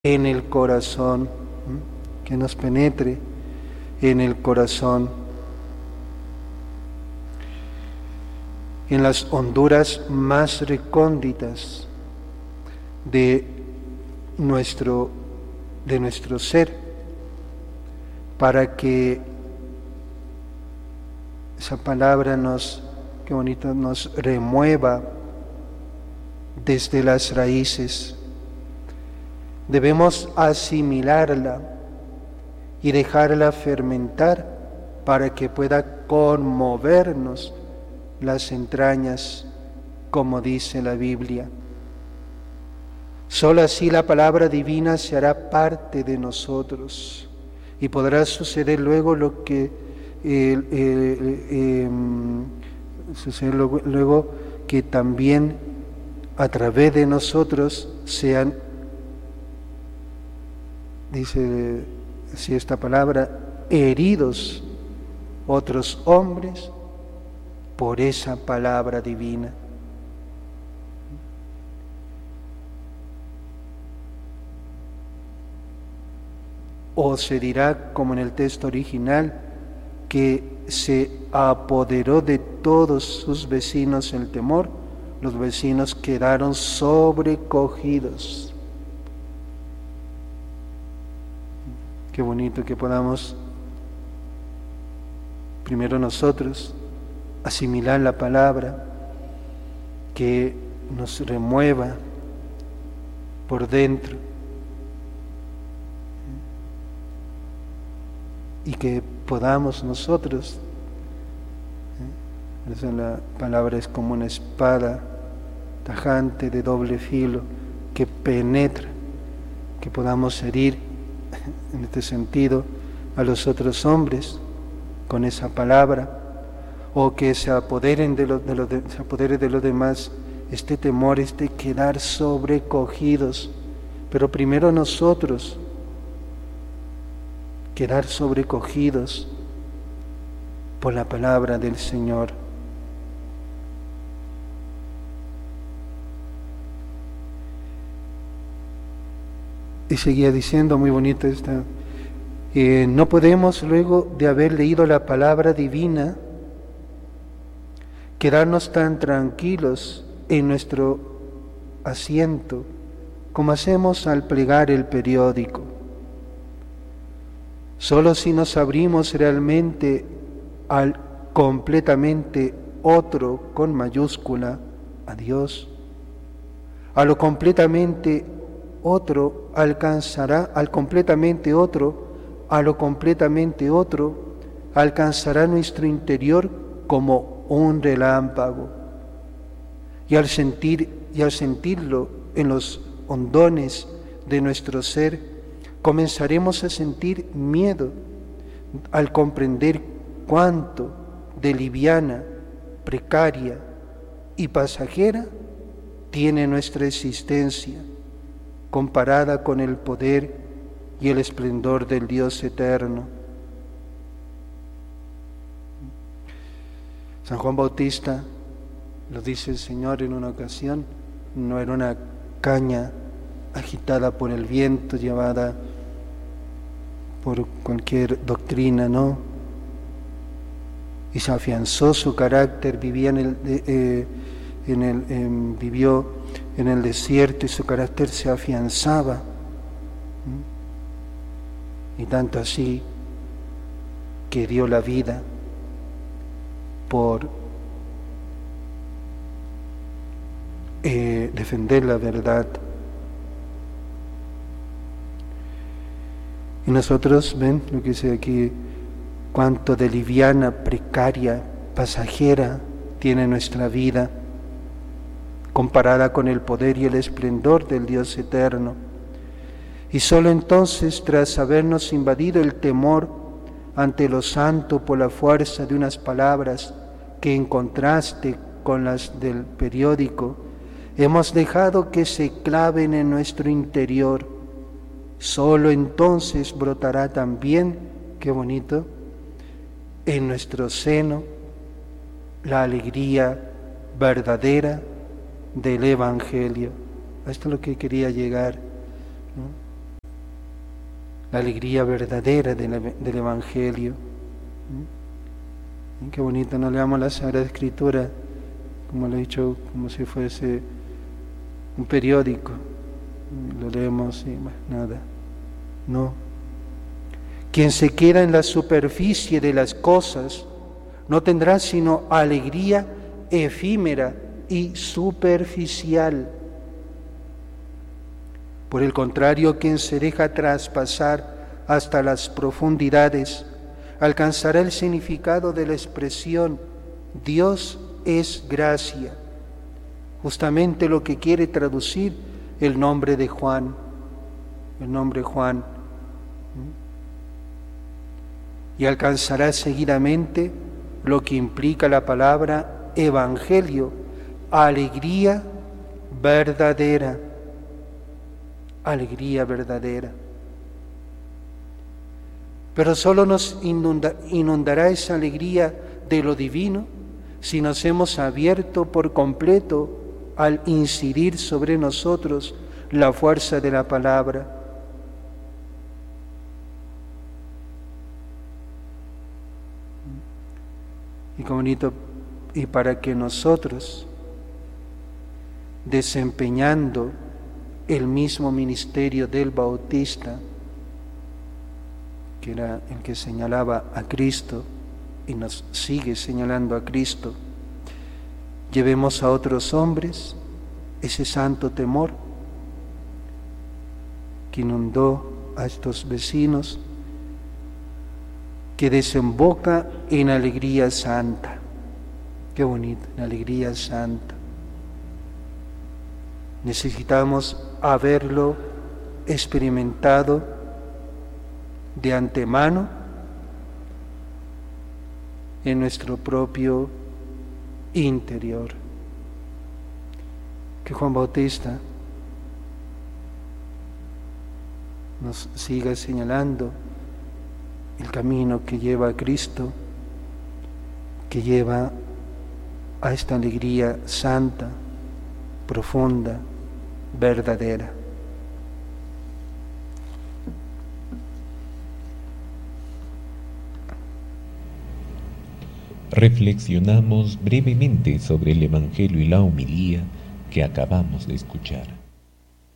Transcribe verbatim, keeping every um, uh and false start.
en el corazón, ¿m? Que nos penetre en el corazón, en las honduras más recónditas de nuestro, de nuestro ser, para que esa palabra nos, qué bonito, nos remueva desde las raíces. Debemos asimilarla y dejarla fermentar para que pueda conmovernos las entrañas, como dice la Biblia. Solo así la palabra divina se hará parte de nosotros y podrá suceder luego lo que eh, eh, eh, suceder luego, luego que también a través de nosotros sean, dice así esta palabra, heridos otros hombres por esa palabra divina. O se dirá, como en el texto original, que se apoderó de todos sus vecinos el temor, los vecinos quedaron sobrecogidos. Qué bonito que podamos, primero nosotros, asimilar la palabra, que nos remueva por dentro y que podamos nosotros, ¿eh? Esa la palabra es como una espada tajante de doble filo que penetra, que podamos herir en este sentido a los otros hombres con esa palabra, o que se apoderen de los, de los, de, se apodere de los demás este temor, este quedar sobrecogidos, pero primero nosotros quedar sobrecogidos por la palabra del Señor. Y seguía diciendo, muy bonito esta, eh, no podemos luego de haber leído la palabra divina quedarnos tan tranquilos en nuestro asiento como hacemos al plegar el periódico. Solo si nos abrimos realmente al completamente otro con mayúscula, a Dios, a lo completamente otro alcanzará, al completamente otro, a lo completamente otro, alcanzará nuestro interior como un relámpago. Y al sentir, y al sentirlo en los hondones de nuestro ser, comenzaremos a sentir miedo al comprender cuánto de liviana, precaria y pasajera tiene nuestra existencia comparada con el poder y el esplendor del Dios eterno. San Juan Bautista, lo dice el Señor en una ocasión, no era una caña agitada por el viento, llevada por cualquier doctrina, ¿no? Y se afianzó su carácter, vivía en el, eh, en el eh, vivió en el desierto y su carácter se afianzaba. ¿Mm? Y tanto así que dio la vida por eh, defender la verdad. Y nosotros, ven lo que dice aquí, cuánto de liviana, precaria, pasajera tiene nuestra vida, comparada con el poder y el esplendor del Dios eterno. Y sólo entonces, tras habernos invadido el temor ante lo santo por la fuerza de unas palabras que en contraste con las del periódico, hemos dejado que se claven en nuestro interior, sólo entonces brotará también, qué bonito, en nuestro seno la alegría verdadera del Evangelio. A esto es lo que quería llegar, ¿no? la alegría verdadera del, del Evangelio. ¿Mm? Qué bonito, no leamos la Sagrada Escritura, como lo he dicho, como si fuese un periódico, lo leemos y más nada. No. Quien se queda en la superficie de las cosas no tendrá sino alegría efímera y superficial. Por el contrario, quien se deja traspasar hasta las profundidades alcanzará el significado de la expresión Dios es gracia, justamente lo que quiere traducir el nombre de Juan, el nombre Juan, y alcanzará seguidamente lo que implica la palabra evangelio, alegría verdadera, alegría verdadera. Pero solo nos inunda, inundará esa alegría de lo divino si nos hemos abierto por completo al incidir sobre nosotros la fuerza de la palabra. Y como bonito, y para que nosotros, desempeñando el mismo ministerio del Bautista, que era el que señalaba a Cristo y nos sigue señalando a Cristo, llevemos a otros hombres ese santo temor que inundó a estos vecinos, que desemboca en alegría santa. Qué bonito, en alegría santa. Necesitamos haberlo experimentado de antemano en nuestro propio interior. Que Juan Bautista nos siga señalando el camino que lleva a Cristo, que lleva a esta alegría santa, profunda, verdadera. Reflexionamos brevemente sobre el Evangelio y la homilía que acabamos de escuchar.